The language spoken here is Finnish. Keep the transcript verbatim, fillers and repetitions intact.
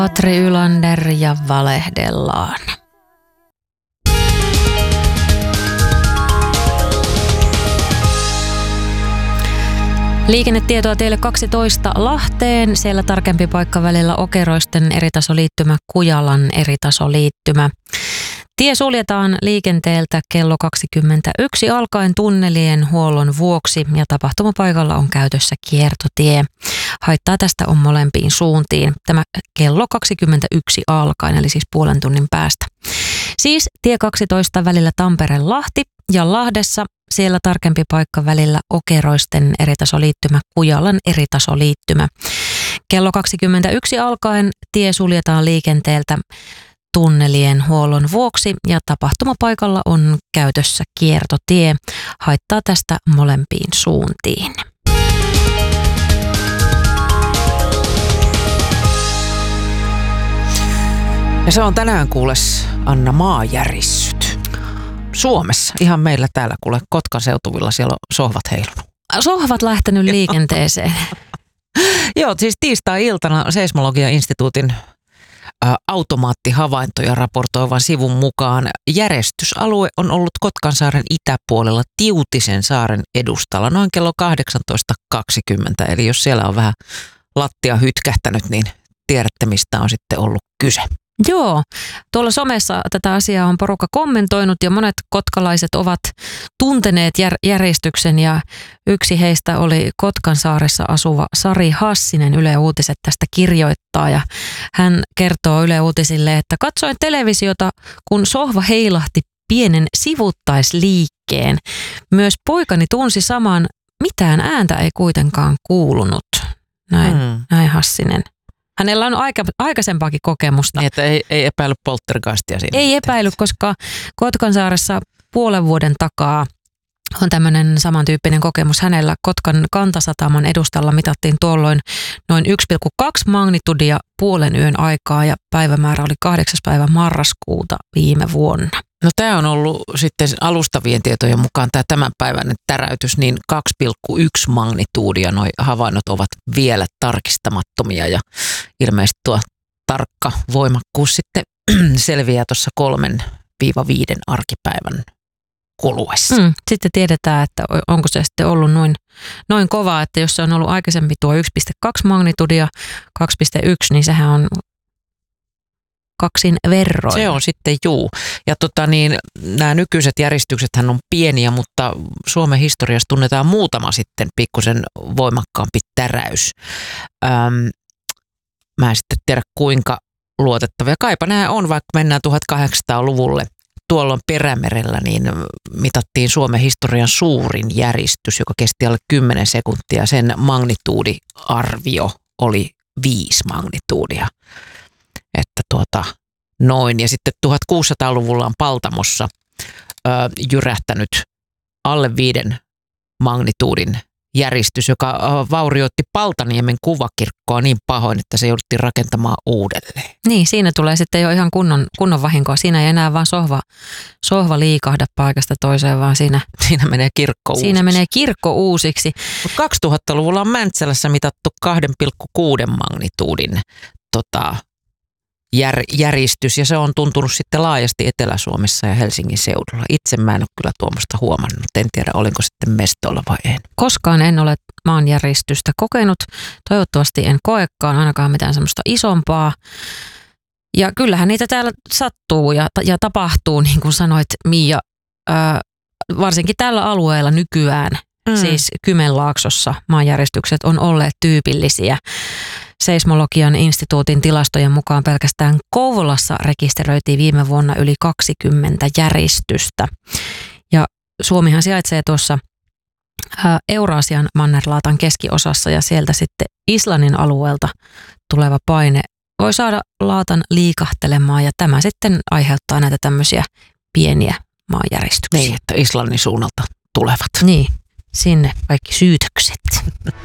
Atri Ylander ja valehdellaan. Liikennetietoa teille kaksitoista Lahteen. Siellä tarkempi paikka välillä Okeroisten eritasoliittymä, Kujalan eritasoliittymä. Tie suljetaan liikenteeltä kello kaksikymmentäyksi alkaen tunnelien huollon vuoksi ja tapahtumapaikalla on käytössä kiertotie. Haittaa tästä on molempiin suuntiin. Tämä kello kaksikymmentäyksi alkaen, eli siis puolen tunnin päästä. Siis tie kaksitoista välillä Tampere-Lahti ja Lahdessa siellä tarkempi paikka välillä Okeroisten eritasoliittymä, Kujalan eritasoliittymä. Kello kaksikymmentäyksi alkaen tie suljetaan liikenteeltä tunnelien huollon vuoksi ja tapahtumapaikalla on käytössä kiertotie. Haittaa tästä molempiin suuntiin. Ja se on tänään kuules, Anna, maajärissyt. Suomessa, ihan meillä täällä kuule Kotkan seutuvilla, siellä on sohvat heilunut. Sohvat lähtenyt liikenteeseen. Joo, siis tiistai-iltana Seismologian instituutin ä, automaattihavaintoja raportoivan sivun mukaan järjestysalue on ollut Kotkansaaren itäpuolella Tiutisen saaren edustalla noin kello kahdeksantoista kaksikymmentä. Eli jos siellä on vähän lattia hytkähtänyt, niin tiedätte mistä on sitten ollut kyse. Joo, tuolla somessa tätä asiaa on porukka kommentoinut ja monet kotkalaiset ovat tunteneet jär, järjestyksen ja yksi heistä oli Kotkansaaressa asuva Sari Hassinen. Yle Uutiset tästä kirjoittaa ja hän kertoo Yle Uutisille, että katsoin televisiota, kun sohva heilahti pienen sivuttaisliikkeen. Myös poikani tunsi saman, mitään ääntä ei kuitenkaan kuulunut. Näin, hmm. näin Hassinen. Hänellä on aika, aikaisempaakin kokemusta. Niin, että ei, ei epäily poltergeistia siinä. Ei epäily, koska Kotkansaaressa puolen vuoden takaa on tämmöinen samantyyppinen kokemus. Hänellä Kotkan Kantasataman edustalla mitattiin tuolloin noin yksi pilkku kaksi magnitudia puolen yön aikaa ja päivämäärä oli kahdeksas päivä marraskuuta viime vuonna. No tämä on ollut sitten alustavien tietojen mukaan tämä tämänpäiväinen täräytys, niin kaksi pilkku yksi magnituudia. Noi havainnot ovat vielä tarkistamattomia ja ilmeisesti tuo tarkka voimakkuus sitten selviää tuossa kolmen viiva viiden arkipäivän kuluessa. Mm, sitten tiedetään, että onko se sitten ollut noin, noin kovaa, että jos se on ollut aikaisemmin tuo yksi pilkku kaksi magnitudia, kaksi pilkku yksi, niin sehän on kaksin verroin. Se on sitten juu. Ja tota niin, nämä nykyiset järjestyksethän on pieniä, mutta Suomen historiassa tunnetaan muutama sitten pikkusen voimakkaampi täräys. Öm, mä en sitten tiedä kuinka luotettavia. Kaipa nämä on, vaikka mennään tuhatkahdeksansataaluvulle. Tuolloin Perämerellä niin mitattiin Suomen historian suurin järistys, joka kesti alle kymmenen sekuntia. Sen magnituudiarvio oli viisi magnituudia. Että tuota, noin. Ja sitten tuhatkuusisataaluvulla on Paltamossa ö, jyrähtänyt alle viiden magnituudin järistys, joka vaurioitti Paltaniemen kuvakirkkoa niin pahoin, että se jouduttiin rakentamaan uudelleen. Niin, siinä tulee sitten jo ihan kunnon, kunnon vahinkoa. Siinä ei enää vaan sohva, sohva liikahda paikasta toiseen, vaan siinä, siinä menee kirkko uusiksi. Siinä menee kirkko uusiksi. Mutta kaksituhattaluvulla on Mäntsälässä mitattu kaksi pilkku kuusi magnituudin tota, jär, järistys, ja se on tuntunut sitten laajasti Etelä-Suomessa ja Helsingin seudulla. Itse mä en ole kyllä tuommoista huomannut. En tiedä, olinko sitten mestolla vai en. Koskaan en ole maanjäristystä kokenut. Toivottavasti en koekaan ainakaan mitään semmoista isompaa. Ja kyllähän niitä täällä sattuu ja, ja tapahtuu, niin kuin sanoit Miia, ää, varsinkin tällä alueella nykyään, mm. siis Kymenlaaksossa maanjäristykset on olleet tyypillisiä. Seismologian instituutin tilastojen mukaan pelkästään Kouvolassa rekisteröitiin viime vuonna yli kaksikymmentä järistystä. Ja Suomihan sijaitsee tuossa Euraasian mannerlaatan keskiosassa ja sieltä sitten Islannin alueelta tuleva paine voi saada laatan liikahtelemaan ja tämä sitten aiheuttaa näitä tämmöisiä pieniä maanjäristyksiä. Niin, että Islannin suunnalta tulevat. Niin, sinne kaikki syytökset.